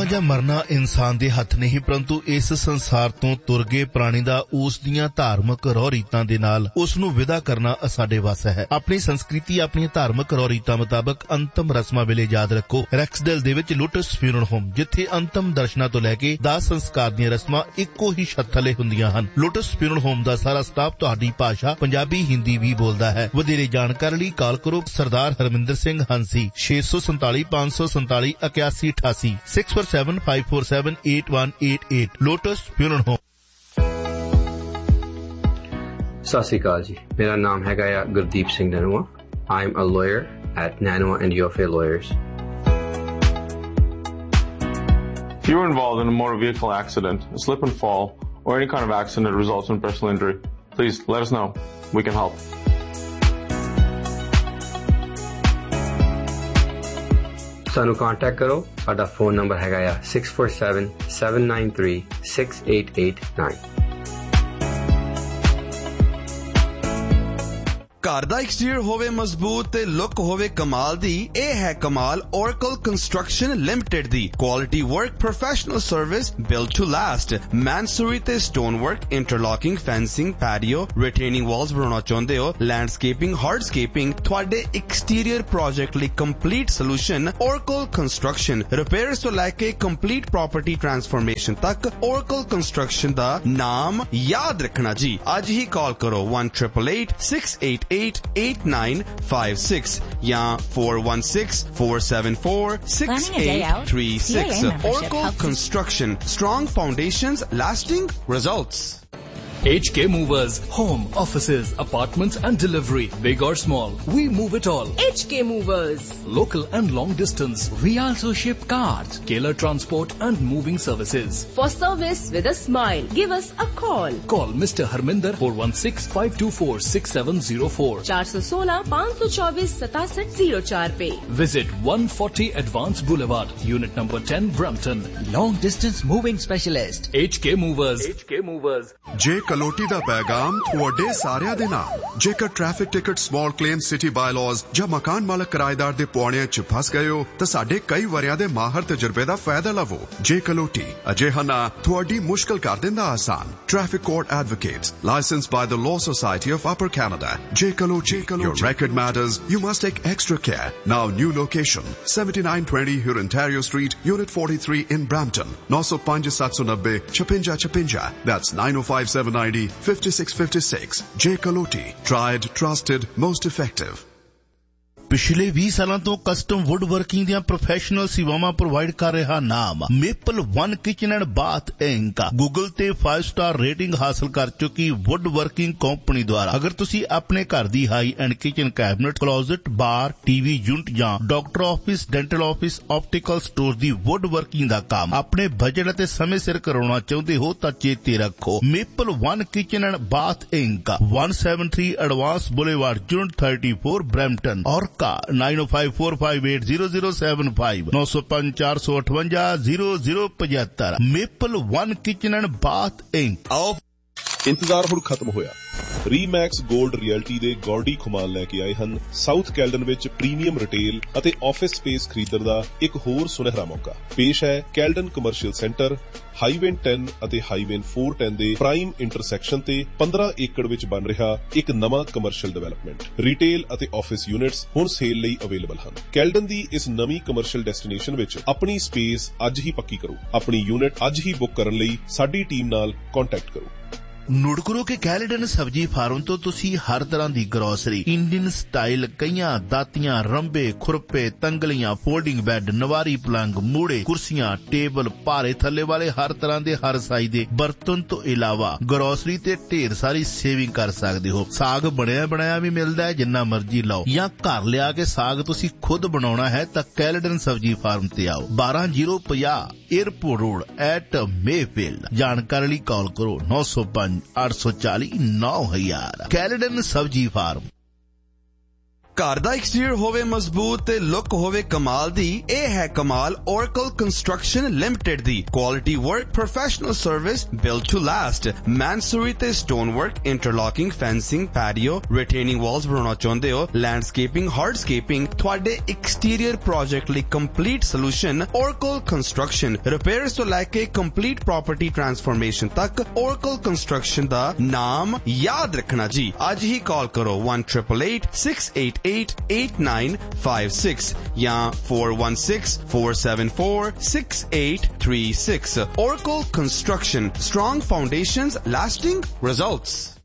ਜਿਉਣਾ ਜਾਂ ਮਰਨਾ ਇਨਸਾਨ ਦੇ ਹੱਥ ਨਹੀਂ, ਪਰੰਤੂ ਇਸ ਸੰਸਾਰ ਤੋਂ ਤੁਰ ਗਏ ਪ੍ਰਾਣੀ ਦਾ ਉਸ ਦੀਆਂ ਧਾਰਮਿਕ ਰਹੁ ਰੀਤਾਂ ਦੇ ਨਾਲ ਉਸ ਨੂੰ ਵਿਦਾ ਕਰਨਾ ਸਾਡੇ ਵੱਸ ਹੈ। ਆਪਣੀ ਸੰਸਕ੍ਰਿਤੀ, ਆਪਣੀਆਂ ਧਾਰਮਿਕ ਰਹੁ ਰੀਤਾਂ ਮੁਤਾਬਕ ਅੰਤਮ ਰਸਮਾਂ ਵੇਲੇ ਯਾਦ ਰੱਖੋ ਰੈਕਸਡੇਲ ਦੇ ਵਿੱਚ ਲੋਟਸ ਫਿਊਨਰਲ ਹੋਮ, ਜਿੱਥੇ ਅੰਤਮ ਦਰਸ਼ਨਾਂ ਤੋਂ ਲੈ ਕੇ ਦਾਹ ਸੰਸਕਾਰ ਦੀਆਂ ਰਸਮਾਂ ਇੱਕੋ ਹੀ ਛੱਤ ਥੱਲੇ ਹੁੰਦੀਆਂ ਹਨ। ਲੋਟਸ ਫਿਊਨਰਲ ਹੋਮ ਦਾ ਸਾਰਾ ਸਟਾਫ ਤੁਹਾਡੀ ਭਾਸ਼ਾ ਪੰਜਾਬੀ, ਹਿੰਦੀ ਵੀ ਬੋਲਦਾ ਹੈ। ਵਧੇਰੇ ਜਾਣਕਾਰੀ ਲਈ ਕਾਲ ਕਰੋ ਸਰਦਾਰ Harminder Singh ਹੰਸੀ 647 547 8188 647 547 8188 lotus funeral home. ਸਤਿ ਸ਼੍ਰੀ ਅਕਾਲ ਜੀ, ਮੇਰਾ ਨਾਮ ਹੈਗਾ ਆ Gurdeep Singh ਨੈਨੂਆ। I am a lawyer at Nanoa and Yofe Lawyers. If you were involved in a motor vehicle accident, a slip and fall, or any kind of accident that results in personal injury, please let us know. We can help. ਸਾਨੂੰ contact ਕਰੋ। ਸਾਡਾ phone number ਹੈਗਾ ਆ 6477936889। ਘਰ ਦਾ exterior ਹੋਵੇ ਮਜ਼ਬੂਤ ਤੇ look ਹੋਵੇ ਕਮਾਲ ਦੀ, ਇਹ ਹੈ ਕਮਾਲ Oracle Construction Limited the quality work, professional service, build to last. ਮੈਨਸੂਰੀ ਤੇ ਸਟੋਨ ਵਰਕ, ਇੰਟਰਲੌਕਿੰਗ, ਫੈਂਸਿੰਗ, ਪੈਡੀਓ, ਰਿਟੇਨਿੰਗ ਵਾਲਸ ਬਣਾਉਣਾ ਚਾਹੁੰਦੇ ਹੋ, ਲੈਂਡਸਕੇਪਿੰਗ, ਹਾਰਡਸਕੇਪਿੰਗ, ਤੁਹਾਡੇ ਐਕਸਟੀਰੀਅਰ ਪ੍ਰੋਜੈਕਟ ਲਈ complete solution Oracle Construction। Repairs ਤੋਂ ਲੈ ਕੇ ਕੰਪਲੀਟ ਪ੍ਰੋਪਰਟੀ ਟਰਾਂਸਫਰਮੇਸ਼ਨ ਤੱਕ Oracle Construction ਦਾ ਨਾਮ ਯਾਦ ਰੱਖਣਾ ਜੀ। ਅੱਜ ਹੀ ਕਾਲ ਕਰੋ 1-888-688-8956 ਜਾਂ 416-474-6836. Oracle Construction, strong foundations, lasting results. HK Movers, home, offices, apartments and delivery, big or small, we move it all. HK Movers, local and long distance, we also ship cars, Keller transport and moving services. For service with a smile, give us a call. Call Mr. Harminder 416-524-6704 416-524-6704 पे. Visit 140 Advanced Boulevard, Unit number 10, Brampton. Long distance moving specialist, HK Movers. HK Movers. ਜੇ ਕਲੋਟੀ ਦਾ ਪੈਗਾਮ ਤੁਹਾਡੇ ਸਾਰਿਆਂ ਦੇ ਨਾਲ। ਜੇਕਰ traffic ticket, small claim, city bylaws ਜਾਂ ਮਕਾਨ ਮਾਲਕ ਕਿਰਾਏਦਾਰ ਦੇ ਪੌੜਿਆਂ 'ਚ ਫਸ ਗਏ ਹੋ ਤਾਂ ਸਾਡੇ ਕਈ ਵਰਿਆਂ ਦੇ ਮਾਹਰ ਤਜਰਬੇ ਦਾ ਫਾਇਦਾ ਲਵੋ। ਜੇ ਕਲੋਟੀ ਅਜਿਹਾ ਨਾ ਤੁਹਾਡੀ ਮੁਸ਼ਕਲ ਕਰ ਦਿੰਦਾ ਆਸਾਨ। Traffic court advocates, licensed ਬਾय the Law Society of Upper Canada. J. Kalochi, your record matters. You must take extra care. Now new location, 7920 Hurontario Street, Unit 43 in Brampton. 905-790-5656. That's 905-790-5656. J. Kalochi, tried, trusted, most effective. ਪਿਛਲੇ 20 ਸਾਲਾਂ ਤੋਂ custom wood working ਦੀਆਂ professional ਸੇਵਾਵਾਂ provide ਕਰ ਰਿਹਾ ਨਾਮ maple 1 kitchen and bath ink Google ਤੇ 5 star rating ਹਾਸਲ ਕਰ ਚੁੱਕੀ ਵੁੱਡ ਵਰਕਿੰਗ ਕੰਪਨੀ ਦੁਆਰਾ। ਅਗਰ ਤੁਸੀਂ ਆਪਣੇ ਘਰ ਦੀ ਹਾਈ ਐਂਡ ਕਿਚਨ ਕੈਬਨਟ, ਕਲੋਜ਼ਟ, ਬਾਰ, ਟੀਵੀ ਯੂਨਿਟ ਜਾਂ doctor office, dental office, optical store ਦੀ ਵੁੱਡ ਵਰਕਿੰਗ ਦਾ ਕੰਮ ਆਪਣੇ ਬਜਟ ਅਤੇ ਸਮੇਂ ਸਿਰ ਕਰਾਉਣਾ ਚਾਹੁੰਦੇ ਹੋ ਤਾਂ ਚੇਤੇ ਰੱਖੋ maple 1 kitchen and bath ink 173 advance boulevard, unit 34, Brampton. ਔਰ 9054580075 905-458-0075 maple 1 kitchen and bath ink. ਆਓ ਇੰਤਜ਼ਾਰ ਹੁਣ ਖਤਮ ਹੋਇਆ। ਰੀਮੈਕਸ 골ਡ ਰਿਐਲਟੀ ਦੇ ਗੌਰਡੀ ਖੁਮਾਨ ਲੈ ਕੇ ਆਏ ਹਨ ਸਾਊਥ ਕੈਲਡਨ ਵਿੱਚ ਪ੍ਰੀਮੀਅਮ ਰਿਟੇਲ ਅਤੇ ਆਫਿਸ ਸਪੇਸ ਖਰੀਦਣ ਦਾ ਇੱਕ ਹੋਰ ਸੁਨਹਿਰਾ ਮੌਕਾ। ਪੇਸ਼ ਹੈ ਕੈਲਡਨ ਕਮਰਸ਼ੀਅਲ ਸੈਂਟਰ, ਹਾਈਵੇ 10 ਅਤੇ ਹਾਈਵੇ 410 ਦੇ ਪ੍ਰਾਈਮ ਇੰਟਰਸੈਕਸ਼ਨ ਤੇ 15 ਏਕੜ ਵਿੱਚ ਬਣ ਰਿਹਾ ਇੱਕ ਨਵਾਂ ਕਮਰਸ਼ੀਅਲ ਡਿਵੈਲਪਮੈਂਟ। ਰਿਟੇਲ ਅਤੇ ਆਫਿਸ ਯੂਨਿਟਸ ਹੁਣ ਸੇਲ ਲਈ ਅਵੇਲੇਬਲ ਹਨ। ਕੈਲਡਨ ਦੀ ਇਸ ਨਵੀਂ ਕਮਰਸ਼ੀਅਲ ਡੈਸਟੀਨੇਸ਼ਨ ਵਿੱਚ ਆਪਣੀ ਸਪੇਸ ਅੱਜ ਹੀ ਪੱਕੀ ਕਰੋ। ਆਪਣੀ ਯੂਨਿਟ ਅੱਜ ਹੀ ਬੁੱਕ ਕਰਨ ਲਈ ਸਾਡੀ ਟੀਮ ਨਾਲ ਕੰਟੈਕਟ ਕਰੋ। ਨੋਟ ਕਰੋ ਕਿ ਕੈਲਡਨ ਸਬਜ਼ੀ ਫਾਰਮ ਤੋਂ ਤੁਸੀਂ ਹਰ ਤਰ੍ਹਾਂ ਦੀ ਗਰੋਸਰੀ, ਇੰਡੀਅਨ ਸਟਾਈਲ ਕਈਆਂ, ਦਾਤੀਆਂ, ਰੰਬੇ, ਖੁਰਪੇ, ਤੰਗਲੀਆਂ, ਫੋਲਡਿੰਗ ਬੈੱਡ, ਨਵਾਰੀ ਪਲੰਗ, ਮੂੜੇ, ਕੁਰਸੀਆਂ, ਟੇਬਲ, ਭਾਰੇ ਥੱਲੇ ਵਾਲੇ ਹਰ ਤਰ੍ਹਾਂ ਦੇ ਹਰ ਸਾਈਜ਼ ਦੇ ਬਰਤਨ ਤੋਂ ਇਲਾਵਾ ਗਰੋਸਰੀ ਤੇ ਢੇਰ ਸਾਰੀ ਸੇਵਿੰਗ ਕਰ ਸਕਦੇ ਹੋ। ਸਾਗ ਬਣਿਆ ਬਣਾਇਆ ਵੀ ਮਿਲਦਾ ਹੈ, ਜਿੰਨਾ ਮਰਜ਼ੀ ਲਾਓ, ਜਾਂ ਘਰ ਲਿਆ ਕੇ ਸਾਗ ਤੁਸੀਂ ਖੁਦ ਬਣਾਉਣਾ ਹੈ ਤਾਂ ਕੈਲਡਨ ਸਬਜ਼ੀ ਫਾਰਮ ਤੇ ਆਓ। 12050 에어ਪੋਰਟ ਰੋਡ ਐਟ ਮੇਫੀਲਡ। ਜਾਣਕਾਰੀ ਲਈ ਕਾਲ ਕਰੋ 905-840-9000। ਕੈਲਡਨ ਸਬਜ਼ੀ ਫਾਰਮ। ਘਰ ਦਾ ਐਕਸਟੀਰੀਅਰ ਹੋਵੇ ਮਜ਼ਬੂਤ ਤੇ ਲੁੱਕ ਹੋਵੇ ਕਮਾਲ ਦੀ, ਇਹ ਹੈ ਕਮਾਲ Oracle Construction Limited the quality work professional service built to last mansuri ਤੇ stone work interlocking fencing patio retaining walls ਬਣਾਉਣਾ ਚਾਹੁੰਦੇ ਹੋ landscaping hardscaping ਤੁਹਾਡੇ exterior project ਲਈ complete solution Oracle Construction repairs ਤੋਂ ਲੈ ਕੇ complete property transformation ਤੱਕ Oracle Construction ਦਾ ਨਾਮ ਯਾਦ ਰੱਖਣਾ ਜੀ ਅੱਜ ਹੀ ਕਾਲ ਕਰੋ 1-888-688-8956 या 416-474-6836 Oracle Construction strong foundations lasting results